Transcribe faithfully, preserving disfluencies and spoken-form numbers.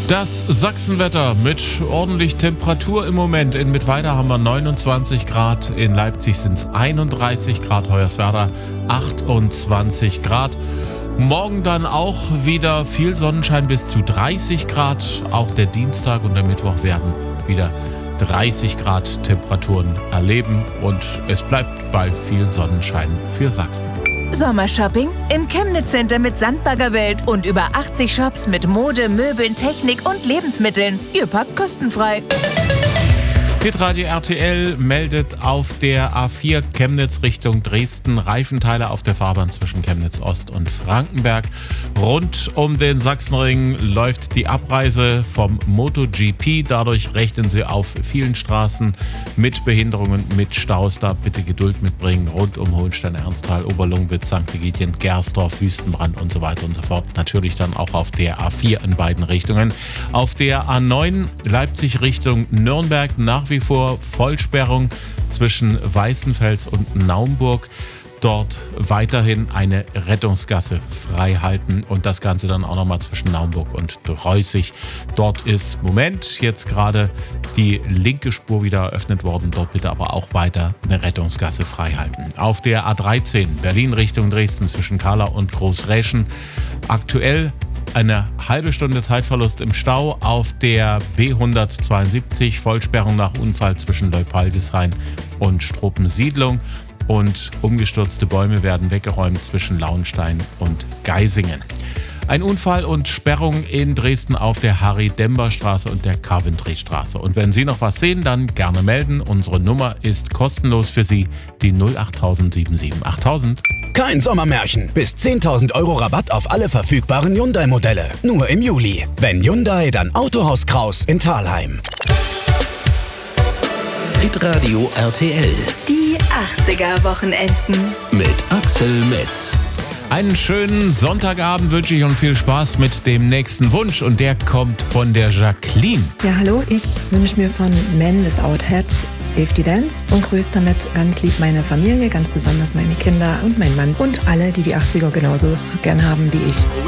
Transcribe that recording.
Das Sachsenwetter mit ordentlich Temperatur im Moment. In Mittweida haben wir neunundzwanzig Grad, in Leipzig sind es einunddreißig Grad, Hoyerswerda achtundzwanzig Grad. Morgen dann auch wieder viel Sonnenschein bis zu dreißig Grad. Auch der Dienstag und der Mittwoch werden wieder dreißig Grad Temperaturen erleben und es bleibt bei viel Sonnenschein für Sachsen. Sommershopping im Chemnitz Center mit Sandbaggerwelt und über achtzig Shops mit Mode, Möbeln, Technik und Lebensmitteln. Ihr packt kostenfrei. Hitradio R T L meldet auf der A vier Chemnitz Richtung Dresden Reifenteile auf der Fahrbahn zwischen Chemnitz Ost und Frankenberg. Rund um den Sachsenring läuft die Abreise vom MotoGP. Dadurch rechnen Sie auf vielen Straßen mit Behinderungen, mit Staus. Da bitte Geduld mitbringen. Rund um Hohenstein, Ernsthal, Oberlungwitz, Sankt Egidien, Gersdorf, Wüstenbrand und so weiter und so fort. Natürlich dann auch auf der A vier in beiden Richtungen. Auf der A neun Leipzig Richtung Nürnberg nach wie vor Vollsperrung zwischen Weißenfels und Naumburg. Dort weiterhin eine Rettungsgasse frei halten und das Ganze dann auch nochmal zwischen Naumburg und Reußig. Dort ist Moment jetzt gerade die linke Spur wieder eröffnet worden. Dort bitte aber auch weiter eine Rettungsgasse frei halten. Auf der A dreizehn Berlin Richtung Dresden zwischen Kahla und Großräschen aktuell eine halbe Stunde Zeitverlust im Stau. Auf der B hundertzweiundsiebzig Vollsperrung nach Unfall zwischen Leupaldishain und Struppensiedlung. Und umgestürzte Bäume werden weggeräumt zwischen Lauenstein und Geisingen. Ein Unfall und Sperrung in Dresden auf der Harry-Dember-Straße und der Coventry-Straße. Und wenn Sie noch was sehen, dann gerne melden. Unsere Nummer ist kostenlos für Sie, die null acht null sieben sieben achttausend. Kein Sommermärchen. Bis zehntausend Euro Rabatt auf alle verfügbaren Hyundai-Modelle. Nur im Juli. Wenn Hyundai, dann Autohaus Kraus in Thalheim. Hitradio R T L. Die achtziger-Wochenenden. Mit Axel Metz. Einen schönen Sonntagabend wünsche ich und viel Spaß mit dem nächsten Wunsch. Und der kommt von der Jacqueline. Ja, hallo, ich wünsche mir von Men Without Hats Safety Dance und grüße damit ganz lieb meine Familie, ganz besonders meine Kinder und mein Mann und alle, die die achtziger genauso gern haben wie ich.